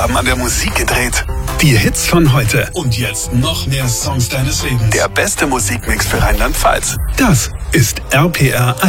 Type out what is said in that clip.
haben an der Musik gedreht. Die Hits von heute. Und jetzt noch mehr Songs deines Lebens. Der beste Musikmix für Rheinland-Pfalz. Das ist RPR